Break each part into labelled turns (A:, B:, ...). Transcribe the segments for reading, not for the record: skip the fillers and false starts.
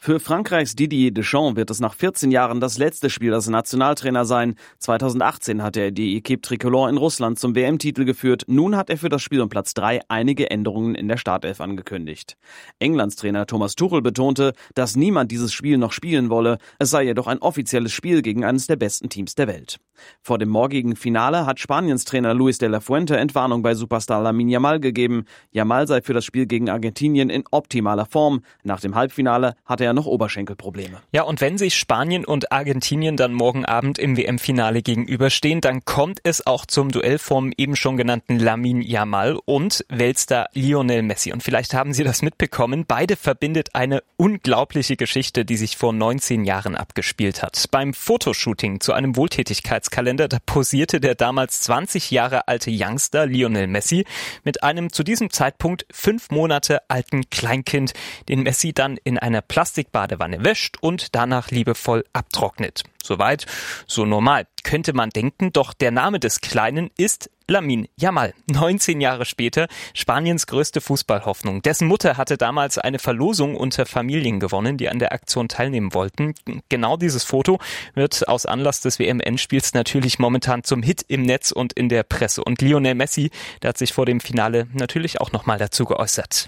A: Für Frankreichs Didier Deschamps wird es nach 14 Jahren das letzte Spiel als Nationaltrainer sein. 2018 hat er die Équipe Tricolore in Russland zum WM-Titel geführt. Nun hat er für das Spiel um Platz 3 einige Änderungen in der Startelf angekündigt. Englands Trainer Thomas Tuchel betonte, dass niemand dieses Spiel noch spielen wolle. Es sei jedoch ein offizielles Spiel gegen eines der besten Teams der Welt. Vor dem morgigen Finale hat Spaniens Trainer Luis de la Fuente Entwarnung bei Superstar Lamine Yamal gegeben. Yamal sei für das Spiel gegen Argentinien in optimaler Form. Nach dem Halbfinale hatte er noch Oberschenkelprobleme.
B: Ja, und wenn sich Spanien und Argentinien dann morgen Abend im WM-Finale gegenüberstehen, dann kommt es auch zum Duell vom eben schon genannten Lamine Yamal und Weltstar Lionel Messi. Und vielleicht haben Sie das mitbekommen, beide verbindet eine unglaubliche Geschichte, die sich vor 19 Jahren abgespielt hat. Beim Fotoshooting zu einem Wohltätigkeitskalender, da posierte der damals 20 Jahre alte Youngster Lionel Messi mit einem zu diesem Zeitpunkt 5 Monate alten Kleinkind, den Messi dann in einer Plastikbadewanne wäscht und danach liebevoll abtrocknet. Soweit, so normal, könnte man denken, doch der Name des Kleinen ist Lamine Yamal. 19 Jahre später Spaniens größte Fußballhoffnung. Dessen Mutter hatte damals eine Verlosung unter Familien gewonnen, die an der Aktion teilnehmen wollten. Genau dieses Foto wird aus Anlass des WM-Endspiels natürlich momentan zum Hit im Netz und in der Presse. Und Lionel Messi, der hat sich vor dem Finale natürlich auch nochmal dazu geäußert.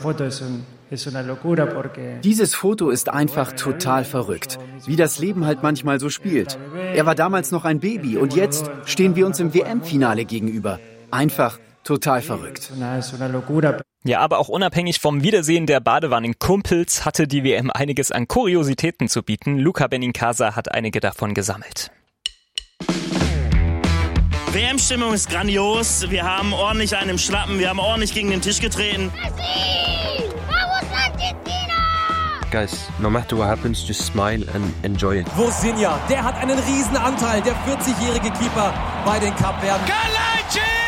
C: Dieses Foto ist einfach total verrückt, wie das Leben halt manchmal so spielt. Er war damals noch ein Baby und jetzt stehen wir uns im WM-Finale gegenüber. Einfach total verrückt.
B: Ja, aber auch unabhängig vom Wiedersehen der Badewannenkumpels hatte die WM einiges an Kuriositäten zu bieten. Luca Benincasa hat einige davon gesammelt.
D: WM-Stimmung ist grandios. Wir haben ordentlich einen im Schlappen. Wir haben ordentlich gegen den Tisch getreten.
E: Guys, no matter what happens, just smile and enjoy it.
F: Vozinha, der hat einen riesen Anteil, der 40-jährige Keeper bei den Kapverden.
G: Kalajic!